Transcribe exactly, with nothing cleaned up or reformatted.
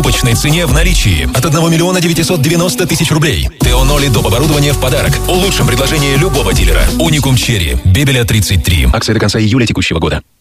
закупочной цене в наличии от одного миллиона девятисот девяноста тысяч рублей. ТО ноль и доп. Оборудование в подарок. Лучшем предложении любого дилера. Уникум Черри. Бебеля тридцать три. Акция до конца июля текущего года.